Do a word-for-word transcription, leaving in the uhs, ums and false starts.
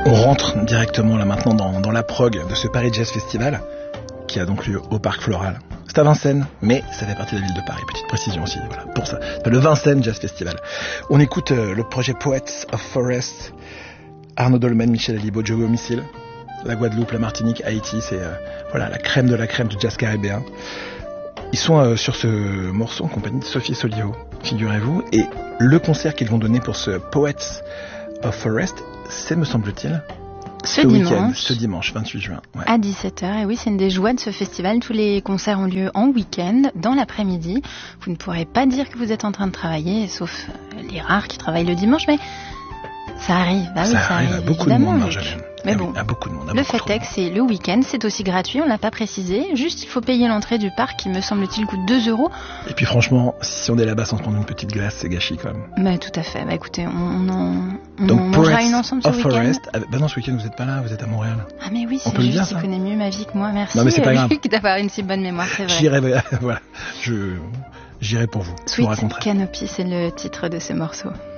On rentre directement là maintenant dans, dans la prog de ce Paris Jazz Festival qui a donc lieu au Parc Floral. C'est à Vincennes, mais ça fait partie de la ville de Paris. Petite précision aussi, voilà, pour ça. C'est le Vincennes Jazz Festival. On écoute euh, le projet Poets of Forest, Arnaud Dolmen, Michel Alibo, Joey Homicile, la Guadeloupe, la Martinique, Haïti, c'est euh, voilà la crème de la crème du jazz caribéen. Ils sont euh, sur ce morceau en compagnie de Sophie Soliho, figurez-vous, et le concert qu'ils vont donner pour ce Poets of Forest, c'est, me semble-t-il, ce, ce dimanche, week-end, ce dimanche vingt-huit juin. Ouais. À dix-sept heures. Et oui, c'est une des joies de ce festival. Tous les concerts ont lieu en week-end, dans l'après-midi. Vous ne pourrez pas dire que vous êtes en train de travailler, sauf les rares qui travaillent le dimanche, mais ça arrive. Bah oui, ça, ça arrive arrive à beaucoup évidemment. de monde, Marjolaine. Mais ah bon, oui, à beaucoup de monde, à le beaucoup fait est que c'est le week-end, c'est aussi gratuit, on l'a pas précisé. Juste, il faut payer l'entrée du parc qui, me semble-t-il, coûte deux euros. Et puis franchement, si on est là-bas sans se prendre une petite glace, c'est gâchis quand même. Bah tout à fait. Bah écoutez, on, on, en, on Donc, mangera une ensemble ce week-end. Forest, ah, bah non, ce week-end vous n'êtes pas là, vous êtes à Montréal. Ah mais oui, On c'est peut le dire, juste, il ça connaît mieux ma vie que moi. Merci. Non mais c'est pas grave. Luc d'avoir une si bonne mémoire, c'est vrai. J'irai, voilà, je, j'irai pour vous. Je vous Sweet raconterai. Canopy, c'est le titre de ce morceau.